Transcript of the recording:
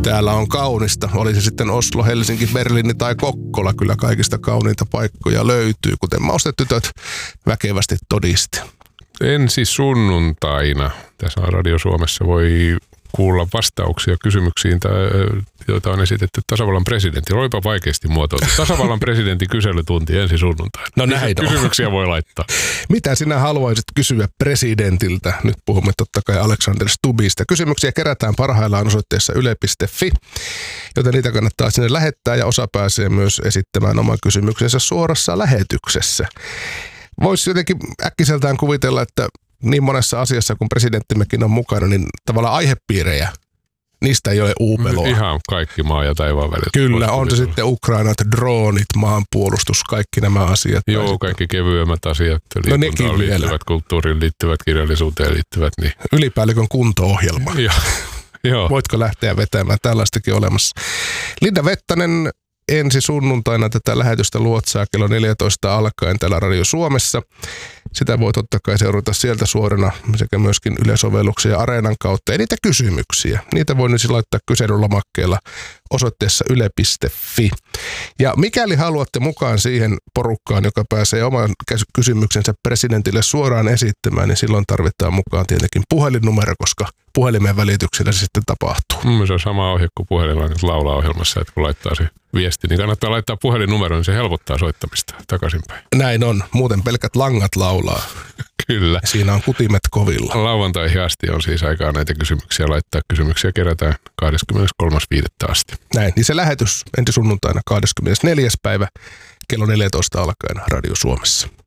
Täällä on kaunista. Oli se sitten Oslo, Helsinki, Berliini tai Kokkola. Kyllä kaikista kauniita paikkoja löytyy, kuten maustetytöt väkevästi todisti. Ensi sunnuntaina tässä Radio Suomessa voi kuulla vastauksia kysymyksiin, joita on esitetty tasavallan presidentti. Olipa vaikeasti muotoiltu. Tasavallan presidentin kyselytunti ensi sunnuntaina. No näin on. Kysymyksiä voi laittaa. Mitä sinä haluaisit kysyä presidentiltä? Nyt puhumme totta kai Alexander Stubbista. Kysymyksiä kerätään parhaillaan osoitteessa yle.fi, joten niitä kannattaa sinne lähettää ja osa pääsee myös esittämään oman kysymyksensä suorassa lähetyksessä. Voisi jotenkin äkkiseltään kuvitella, että niin monessa asiassa, kun presidenttimmekin on mukana, niin tavallaan aihepiirejä, niistä ei ole uupeloa. Ihan kaikki maa ja taivaan välit. Kyllä, on se sitten Ukrainat, droonit, maanpuolustus, kaikki nämä asiat. Joo, kaikki kevyemmät asiat, liikuntaan liittyvät, kulttuuriin liittyvät, kirjallisuuteen liittyvät. Niin. Ylipäällikön kunto-ohjelma. Joo. Voitko lähteä vetämään? Tällaistakin olemassa. Linda Vettanen ensi sunnuntaina tätä lähetystä luotsaa kello 14 alkaen täällä Radio Suomessa. Sitä voi totta kai seurata sieltä suorana sekä myöskin Yle-sovelluksia ja Areenan kautta. Ja niitä kysymyksiä, niitä voi nyt laittaa kyselylomakkeella osoitteessa yle.fi. Ja mikäli haluatte mukaan siihen porukkaan, joka pääsee oman kysymyksensä presidentille suoraan esittämään, niin silloin tarvitaan mukaan tietenkin puhelinnumero, koska puhelimen välityksellä se sitten tapahtuu. Se on sama ohje kuin puhelimella nyt laulaa-ohjelmassa, että kun laittaa se viesti, niin kannattaa laittaa puhelinnumero, niin se helpottaa soittamista takaisinpäin. Näin on. Muuten pelkät langat laulaa. Kyllä. Siinä on kutimet kovilla. Lauantaihin asti on siis aikaa näitä kysymyksiä laittaa. Kysymyksiä kerätään 23.5. asti. Näin, niin se lähetys ensi sunnuntaina 24. päivä kello 14 alkaen Radio Suomessa.